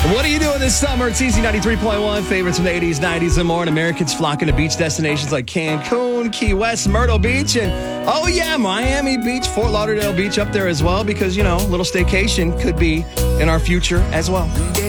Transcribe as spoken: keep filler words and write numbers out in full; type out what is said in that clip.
What are you doing this summer? It's Easy ninety-three point one. Favorites from the eighties, nineties, and more. And Americans flocking to beach destinations like Cancun, Key West, Myrtle Beach, and oh yeah, Miami Beach, Fort Lauderdale Beach up there as well, because, you know, a little staycation could be in our future as well.